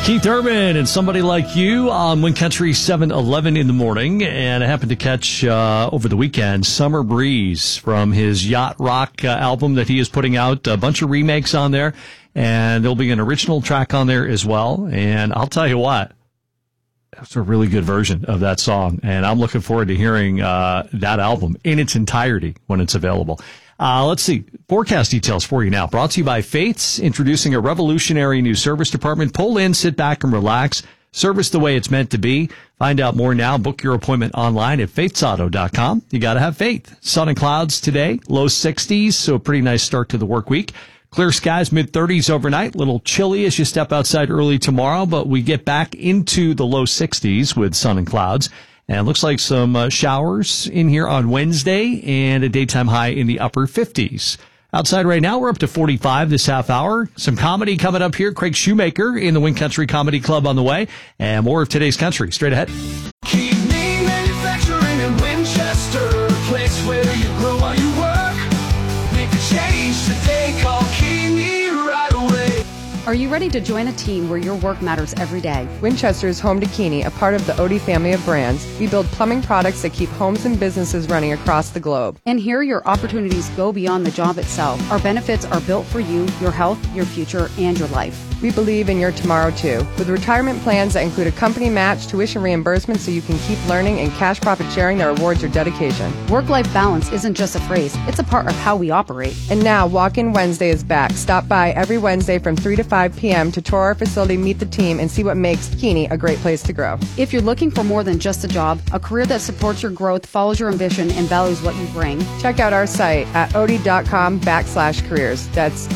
Keith Urban and Somebody Like You on Wind Country 711 in the morning. And I happened to catch over the weekend Summer Breeze from his Yacht Rock album that he is putting out. A bunch of remakes on there. And there'll be an original track on there as well. And I'll tell you what, that's a really good version of that song. And I'm looking forward to hearing that album in its entirety when it's available. Let's see. Forecast details for you now. Brought to you by Faith's, introducing a revolutionary new service department. Pull in, sit back, and relax. Service the way it's meant to be. Find out more now. Book your appointment online at faithsauto.com. You got to have faith. Sun and clouds today. Low 60s, so a pretty nice start to the work week. Clear skies, mid-30s overnight. Little chilly as you step outside early tomorrow, but we get back into the low 60s with sun and clouds. And it looks like some showers in here on Wednesday and a daytime high in the upper 50s. Outside right now, we're up to 45 this half hour. Some comedy coming up here. Craig Shoemaker in the Wind Country Comedy Club on the way. And more of today's country. Straight ahead. Keeney Manufacturing in Winchester, place where you grow while you work. Make a change today, call Keeney right away. Are you ready to join a team where your work matters every day? Winchester is home to Keeney, a part of the Odie family of brands. We build plumbing products that keep homes and businesses running across the globe. And here your opportunities go beyond the job itself. Our benefits are built for you, your health, your future, and your life. We believe in your tomorrow too, with retirement plans that include a company match, tuition reimbursement so you can keep learning, and cash profit sharing that rewards your dedication. Work-life balance isn't just a phrase, it's a part of how we operate. And now Walk-In Wednesday is back. Stop by every Wednesday from 3 to 5 p.m. to tour our facility, meet the team, and see what makes Keeney a great place to grow. If you're looking for more than just a job, a career that supports your growth, follows your ambition, and values what you bring, check out our site at odie.com/careers. That's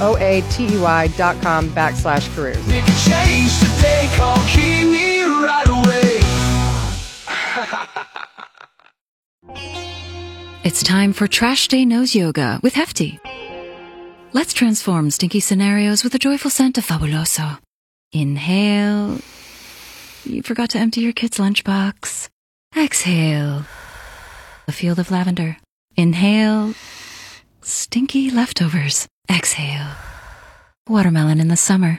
OATEY.com/careers. Make a change today, call Keeney right away. It's time for Trash Day Nose Yoga with Hefty. Let's transform stinky scenarios with a joyful scent of Fabuloso. Inhale. You forgot to empty your kid's lunchbox. Exhale. A field of lavender. Inhale. Stinky leftovers. Exhale. Watermelon in the summer.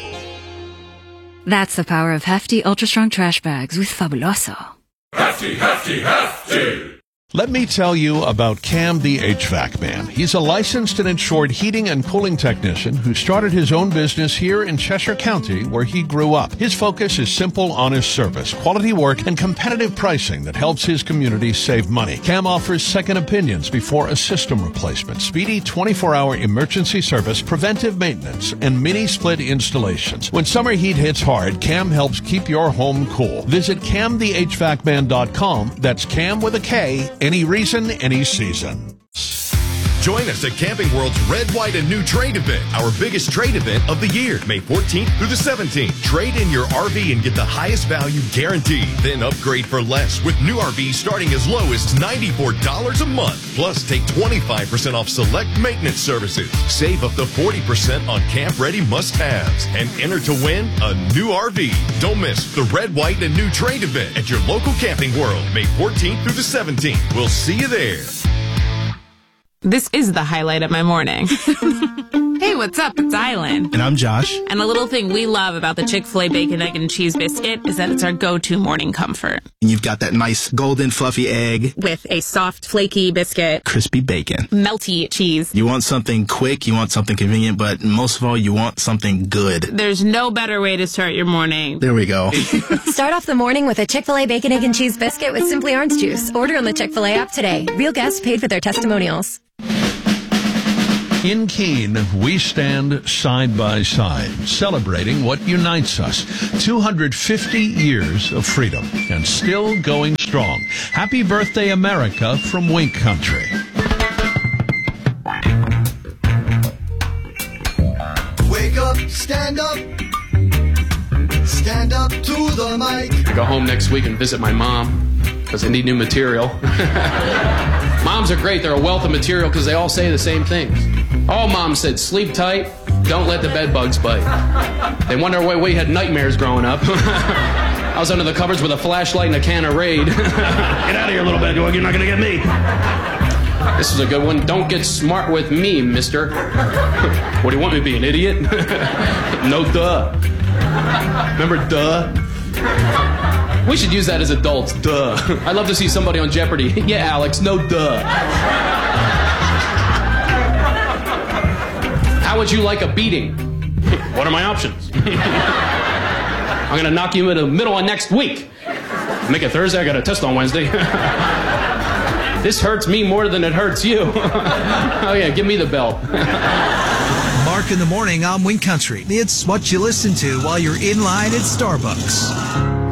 That's the power of Hefty Ultra Strong Trash Bags with Fabuloso. Hefty, hefty, hefty! Let me tell you about Cam the HVAC Man. He's a licensed and insured heating and cooling technician who started his own business here in Cheshire County, where he grew up. His focus is simple, honest service, quality work, and competitive pricing that helps his community save money. Cam offers second opinions before a system replacement, speedy 24-hour emergency service, preventive maintenance, and mini-split installations. When summer heat hits hard, Cam helps keep your home cool. Visit CamTheHVACman.com. That's Cam with a K. Any reason, any season. Join us at Camping World's Red, White, and New Trade event, our biggest trade event of the year, May 14th through the 17th. Trade in your RV and get the highest value guaranteed. Then upgrade for less with new RVs starting as low as $94 a month. Plus, take 25% off select maintenance services. Save up to 40% on camp-ready must-haves. And enter to win a new RV. Don't miss the Red, White, and New Trade event at your local Camping World, May 14th through the 17th. We'll see you there. This is the highlight of my morning. Hey, what's up? It's Island. And I'm Josh. And a little thing we love about the Chick-fil-A Bacon, Egg, and Cheese Biscuit is that it's our go-to morning comfort. And you've got that nice golden fluffy egg. With a soft, flaky biscuit. Crispy bacon. Melty cheese. You want something quick, you want something convenient, but most of all, you want something good. There's no better way to start your morning. There we go. Start off the morning with a Chick-fil-A Bacon, Egg, and Cheese Biscuit with Simply Orange Juice. Order on the Chick-fil-A app today. Real guests paid for their testimonials. In Keene, we stand side by side, celebrating what unites us. 250 years of freedom, and still going strong. Happy birthday, America, from Wink Country. Wake up, stand up to the mic. I go home next week and visit my mom because I need new material. Moms are great. They're a wealth of material because they all say the same things. All moms said, sleep tight, don't let the bed bugs bite. They wonder why we had nightmares growing up. I was under the covers with a flashlight and a can of Raid. Get out of here, little bed dog. You're not going to get me. This is a good one. Don't get smart with me, mister. What do you want me to be, an idiot? No duh. Remember duh? We should use that as adults, duh. I'd love to see somebody on Jeopardy. Yeah, Alex, no duh. How would you like a beating? What are my options? I'm gonna knock you in the middle of next week. Make it Thursday, I got a test on Wednesday. This hurts me more than it hurts you. Oh yeah, give me the belt. Mark in the Morning on Wind Country. It's what you listen to while you're in line at Starbucks.